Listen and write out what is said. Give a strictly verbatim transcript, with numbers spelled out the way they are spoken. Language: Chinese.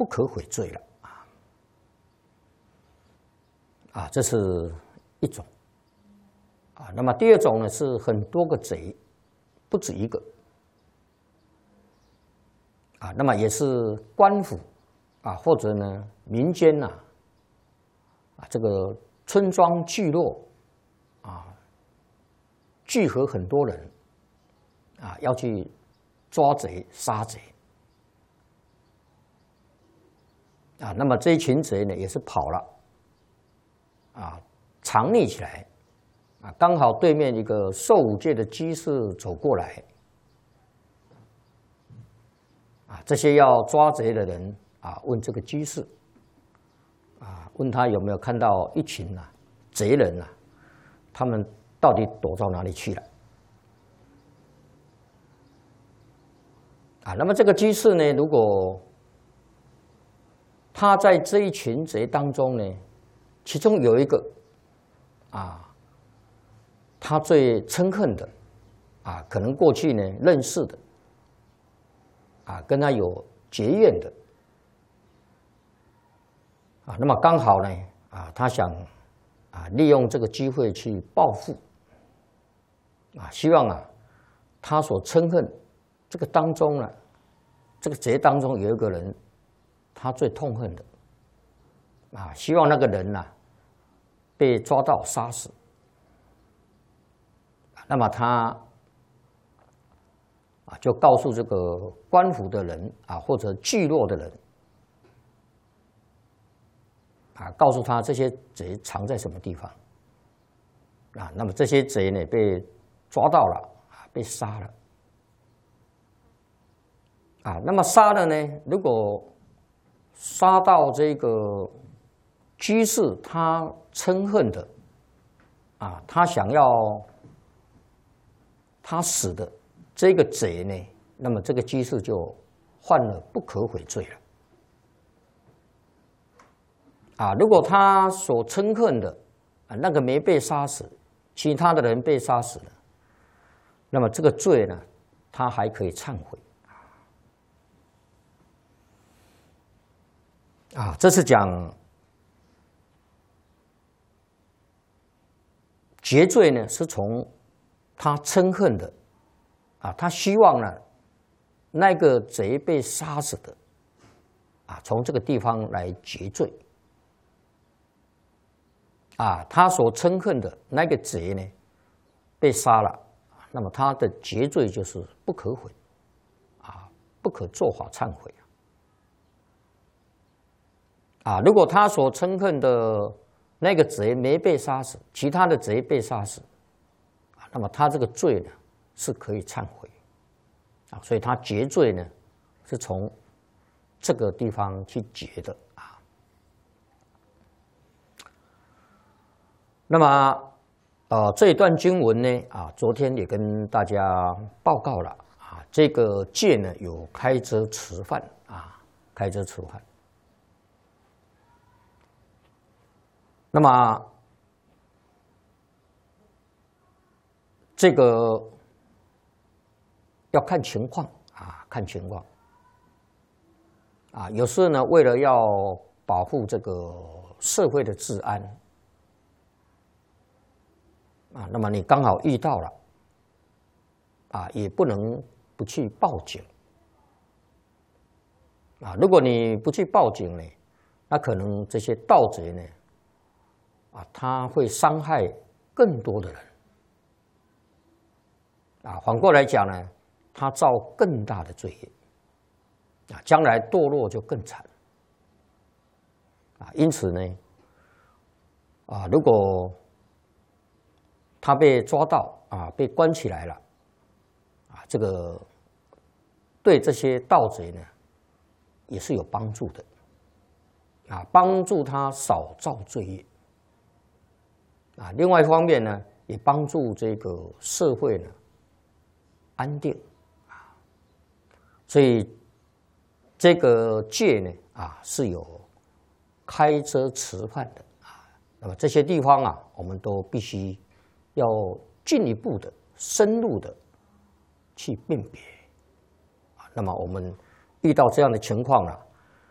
不可悔罪了啊！啊，这是一种啊。那么第二种呢，是很多个贼，不止一个啊。那么也是官府啊，或者呢民间呐啊，这个村庄聚落啊，聚合很多人啊，要去抓贼、杀贼。啊，那么这一群贼呢，也是跑了，啊，藏匿起来，啊，刚好对面一个寿五界的居士走过来，啊，这些要抓贼的人啊，问这个居士，啊，问他有没有看到一群啊贼人啊，他们到底躲到哪里去了？啊，那么这个居士呢，如果他在这一群贼当中呢，其中有一个啊，他最憎恨的啊，可能过去呢认识的啊，跟他有结怨的啊，那么刚好呢啊，他想啊利用这个机会去报复啊，希望啊他所憎恨这个当中呢，这个贼当中有一个人。他最痛恨的啊，希望那个人呐、啊、被抓到杀死。那么他啊就告诉这个官府的人啊，或者聚落的人啊，告诉他这些贼藏在什么地方啊。那么这些贼呢被抓到了啊，被杀了啊。那么杀了呢，如果杀到这个居士他憎恨的啊，他想要他死的这个贼呢，那么这个居士就犯了不可悔罪了啊。如果他所憎恨的啊那个没被杀死，其他的人被杀死了，那么这个罪呢，他还可以忏悔。啊，这是讲结罪呢，是从他憎恨的啊，他希望呢那个贼被杀死的啊，从这个地方来结罪啊，他所憎恨的那个贼呢被杀了，那么他的结罪就是不可悔啊，不可作法忏悔。啊，如果他所憎恨的那个贼没被杀死，其他的贼被杀死，啊，那么他这个罪呢是可以忏悔，啊，所以他结罪呢是从这个地方去结的啊。那么，呃，这一段经文呢，啊，昨天也跟大家报告了啊，这个戒呢有开遮持犯啊，开遮持犯。那么，这个要看情况啊，看情况啊。有时候呢，为了要保护这个社会的治安啊，那么你刚好遇到了啊，也不能不去报警啊。如果你不去报警呢，那可能这些盗贼呢。啊，他会伤害更多的人，啊，反过来讲呢，他造更大的罪业，啊，将来堕落就更惨，啊，因此呢，啊，如果他被抓到啊，被关起来了，啊，这个对这些盗贼呢也是有帮助的，啊，帮助他少造罪业。啊，另外一方面呢，也帮助这个社会呢安定啊，所以这个戒呢啊是有开遮持犯的啊。那么这些地方啊，我们都必须要进一步的、深入的去辨别啊。那么我们遇到这样的情况了，